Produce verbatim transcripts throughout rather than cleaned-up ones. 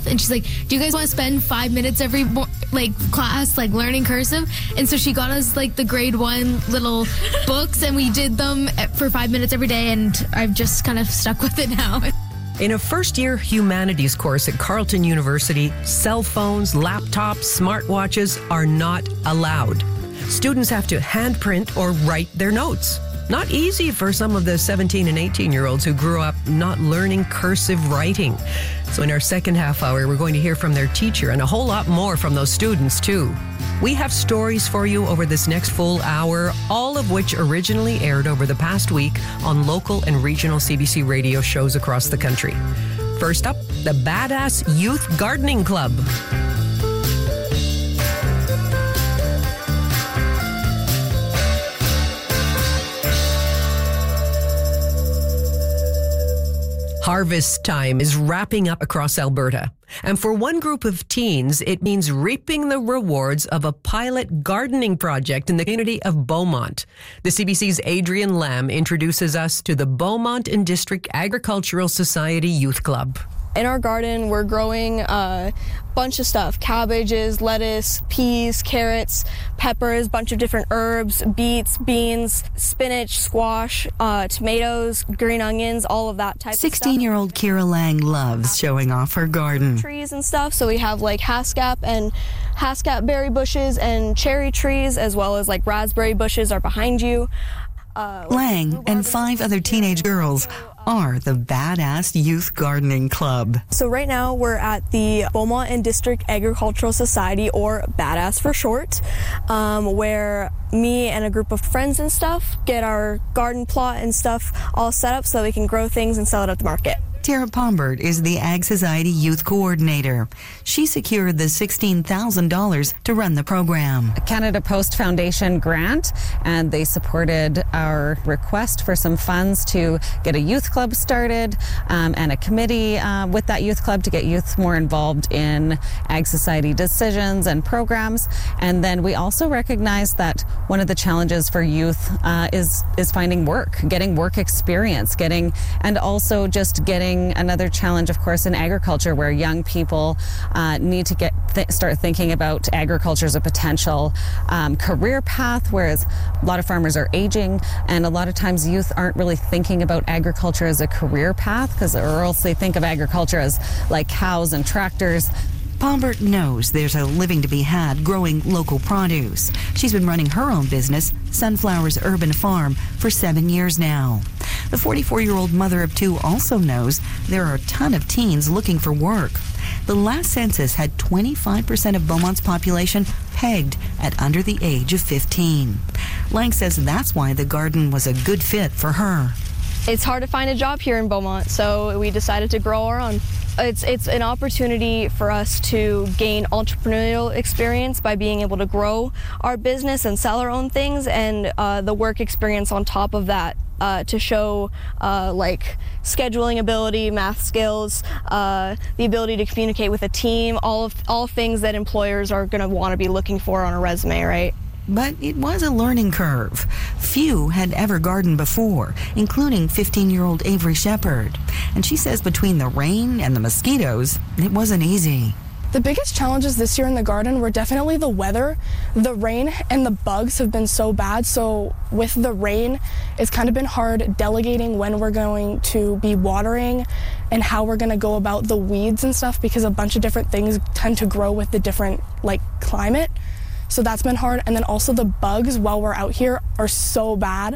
stuff. And she's like, do you guys want to spend five minutes every mo- like class like learning cursive? And so she got us like the grade one little books, and we did them for five minutes every day, and I've just kind of stuck with it now. In a first-year humanities course at Carleton University, cell phones, laptops, smartwatches are not allowed. Students have to handprint or write their notes. Not easy for some of the seventeen and eighteen-year-olds who grew up not learning cursive writing. So in our second half hour, we're going to hear from their teacher and a whole lot more from those students, too. We have stories for you over this next full hour, all of which originally aired over the past week on local and regional C B C radio shows across the country. First up, the Badass Youth Gardening Club. Harvest time is wrapping up across Alberta. And for one group of teens, it means reaping the rewards of a pilot gardening project in the community of Beaumont. The C B C's Adrian Lamb introduces us to the Beaumont and District Agricultural Society Youth Club. In our garden, we're growing a bunch of stuff: cabbages, lettuce, peas, carrots, peppers, bunch of different herbs, beets, beans, spinach, squash, uh, tomatoes, green onions, all of that type of stuff. sixteen-year-old Kira Lang loves showing off her garden. Trees and stuff, so we have like haskap and haskap berry bushes and cherry trees, as well as like raspberry bushes are behind you. Uh, Lang and five other teenage girls are the Badass Youth Gardening Club. So right now we're at the Beaumont and District Agricultural Society, or Badass for short, um, where me and a group of friends and stuff get our garden plot and stuff all set up so that we can grow things and sell it at the market. Tara Pombert is the Ag Society Youth Coordinator. She secured the sixteen thousand dollars to run the program. Canada Post Foundation grant, and they supported our request for some funds to get a youth club started, um, and a committee uh, with that youth club to get youth more involved in Ag Society decisions and programs. And then we also recognize that one of the challenges for youth uh, is is finding work, getting work experience, getting, and also just getting another challenge, of course, in agriculture, where young people uh, need to get th- start thinking about agriculture as a potential um, career path, whereas a lot of farmers are aging, and a lot of times youth aren't really thinking about agriculture as a career path, because or else they think of agriculture as like cows and tractors. Pombert knows there's a living to be had growing local produce. She's been running her own business, Sunflowers Urban Farm, for seven years now. The forty-four-year-old mother of two also knows there are a ton of teens looking for work. The last census had twenty-five percent of Beaumont's population pegged at under the age of fifteen. Lang says that's why the garden was a good fit for her. It's hard to find a job here in Beaumont, so we decided to grow our own. It's it's an opportunity for us to gain entrepreneurial experience by being able to grow our business and sell our own things, and uh, the work experience on top of that uh, to show uh, like scheduling ability, math skills, uh, the ability to communicate with a team, all of all things that employers are going to want to be looking for on a resume, right? But it was a learning curve. Few had ever gardened before, including fifteen-year-old Avery Shepard. And she says between the rain and the mosquitoes, it wasn't easy. The biggest challenges this year in the garden were definitely the weather. The rain and the bugs have been so bad, so with the rain, it's kind of been hard delegating when we're going to be watering and how we're going to go about the weeds and stuff, because a bunch of different things tend to grow with the different, like, climate. So that's been hard. And then also the bugs while we're out here are so bad.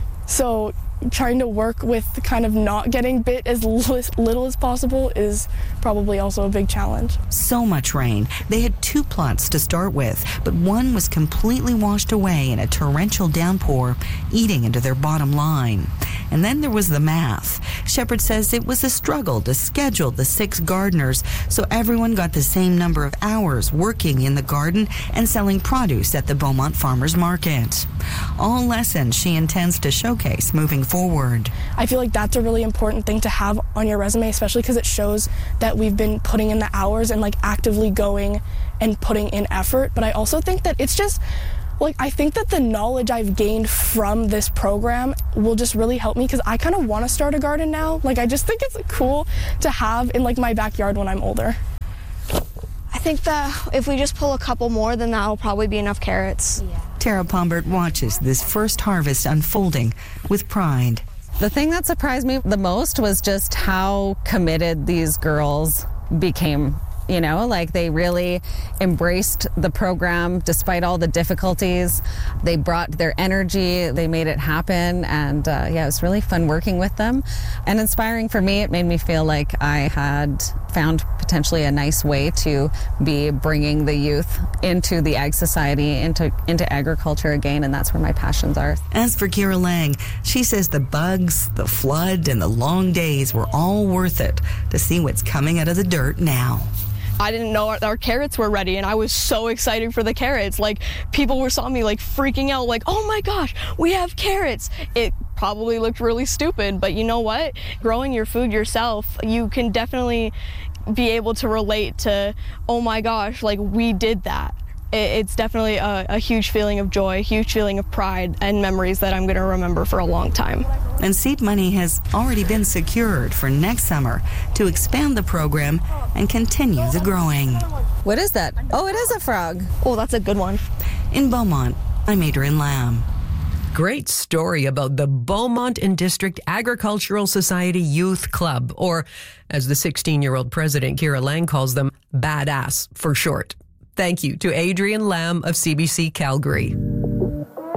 So trying to work with kind of not getting bit as little as possible is probably also a big challenge. So much rain. They had two plots to start with, but one was completely washed away in a torrential downpour, eating into their bottom line. And then there was the math. Shepard says it was a struggle to schedule the six gardeners so everyone got the same number of hours working in the garden and selling produce at the Beaumont Farmers Market. All lessons she intends to showcase moving forward. I feel like that's a really important thing to have on your resume, especially because it shows that we've been putting in the hours and like actively going and putting in effort. But I also think that it's just like, I think that the knowledge I've gained from this program will just really help me, because I kind of want to start a garden now. Like, I just think it's cool to have in like my backyard when I'm older. I think that if we just pull a couple more, then that'll probably be enough carrots. Yeah. Tara Pombert watches this first harvest unfolding with pride. The thing that surprised me the most was just how committed these girls became. You know, like they really embraced the program despite all the difficulties. They brought their energy, they made it happen, and uh, yeah, it was really fun working with them and inspiring for me. It made me feel like I had found potentially a nice way to be bringing the youth into the Ag Society, into, into agriculture again, and that's where my passions are. As for Kira Lang, she says the bugs, the flood, and the long days were all worth it to see what's coming out of the dirt now. I didn't know our, our carrots were ready, and I was so excited for the carrots. Like, people were saw me like freaking out, like, oh my gosh, we have carrots. It probably looked really stupid, but you know what? Growing your food yourself, you can definitely be able to relate to, oh my gosh, like we did that. It's definitely a, a huge feeling of joy, a huge feeling of pride and memories that I'm going to remember for a long time. And seed money has already been secured for next summer to expand the program and continue the growing. What is that? Oh, it is a frog. Oh, that's a good one. In Beaumont, I'm Adrienne Lamb. Great story about the Beaumont and District Agricultural Society Youth Club, or as the sixteen-year-old president, Kira Lang, calls them, Badass for short. Thank you to Adrienne Lamb of C B C Calgary.